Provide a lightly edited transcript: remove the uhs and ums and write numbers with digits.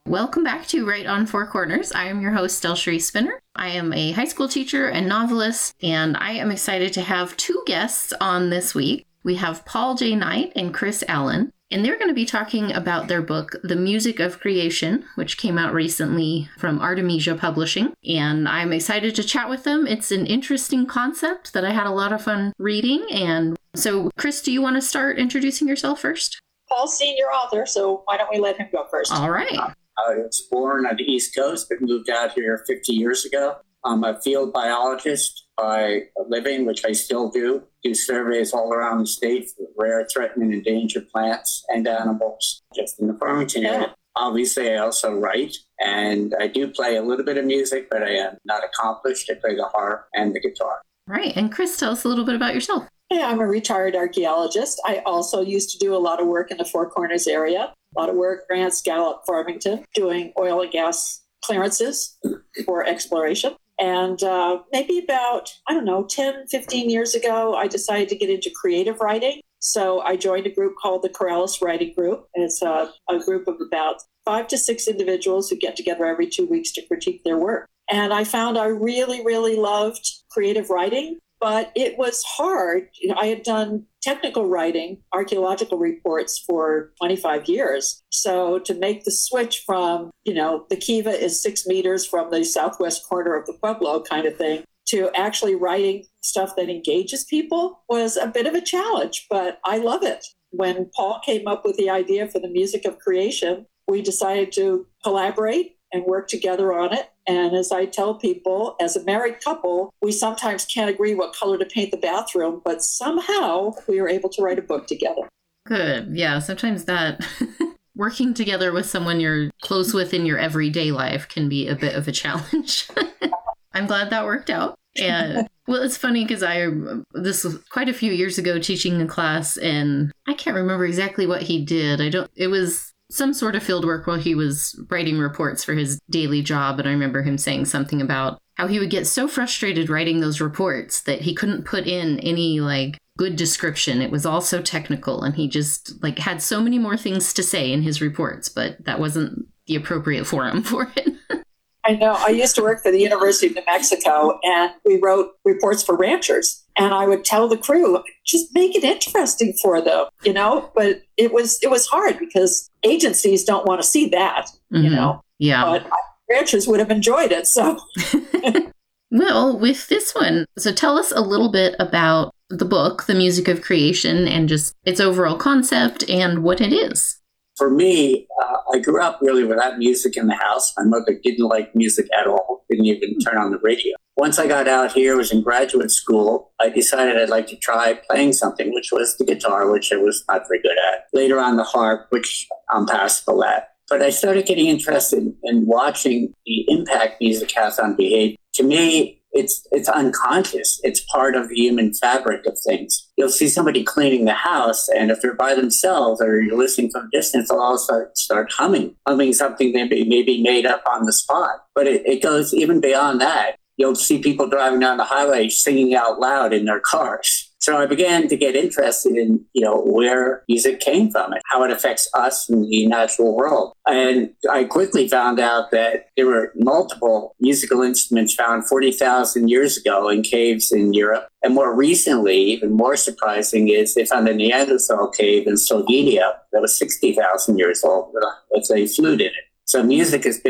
Welcome back to Right on Four Corners. I am your host, Delcherie Spinner. I am a high school teacher and novelist, and I am excited to have two guests on this week. We have Paul J. Knight and Chris Allen, and they're going to be talking about their book, The Music of Creation, which came out recently from Artemisia Publishing, and I'm excited to chat with them. It's an interesting concept that I had a lot of fun reading, and so Chris, do you want to start introducing yourself first? Paul's senior author, so why don't we let him go first? All right. I was born on the East Coast, but moved out here 50 years ago. I'm a field biologist by living, which I still do surveys all around the state for rare, threatened, and endangered plants and animals just in the Farmington area. Obviously, I also write, and I do play a little bit of music, but I am not accomplished. I play the harp and the guitar. Right. And Chris, tell us a little bit about yourself. Yeah, I'm a retired archaeologist. I also used to do a lot of work in the Four Corners area. A lot of work, Grants, Gallup, Farmington, doing oil and gas clearances for exploration. And maybe about, 10, 15 years ago, I decided to get into creative writing. So I joined a group called the Corrales Writing Group. And it's a group of about 5 to 6 individuals who get together every 2 weeks to critique their work. And I found I really, really loved creative writing. But it was hard. I had done technical writing, archaeological reports for 25 years. So to make the switch from, the Kiva is 6 meters from the southwest corner of the Pueblo kind of thing, to actually writing stuff that engages people was a bit of a challenge, but I love it. When Paul came up with the idea for the Music of Creation, we decided to collaborate and work together on it. And as I tell people, as a married couple, we sometimes can't agree what color to paint the bathroom, but somehow we were able to write a book together. Good. Yeah, sometimes that working together with someone you're close with in your everyday life can be a bit of a challenge. I'm glad that worked out. And well, it's funny because this was quite a few years ago teaching a class, and I can't remember exactly what he did. It was some sort of field work while he was writing reports for his daily job. And I remember him saying something about how he would get so frustrated writing those reports that he couldn't put in any good description. It was all so technical, and he just had so many more things to say in his reports, but that wasn't the appropriate forum for it. I know. I used to work for the University of New Mexico, and we wrote reports for ranchers. And I would tell the crew, just make it interesting for them, But it was hard because agencies don't want to see that, Yeah. But ranchers would have enjoyed it. So, well, with this one, so tell us a little bit about the book, The Music of Creation, and just its overall concept and what it is. For me, I grew up really without music in the house. My mother didn't like music at all, didn't even turn on the radio. Once I got out here, was in graduate school, I decided I'd like to try playing something, which was the guitar, which I was not very good at. Later on, the harp, which I'm passable at. But I started getting interested in watching the impact music has on behavior. To me, it's unconscious. It's part of the human fabric of things. You'll see somebody cleaning the house, and if they're by themselves or you're listening from a distance, they'll all start humming something they maybe made up on the spot. But it goes even beyond that. You'll see people driving down the highway singing out loud in their cars. So I began to get interested in, where music came from and how it affects us in the natural world. And I quickly found out that there were multiple musical instruments found 40,000 years ago in caves in Europe. And more recently, even more surprising, is they found a Neanderthal cave in Slovenia that was 60,000 years old with a flute in it. So music has been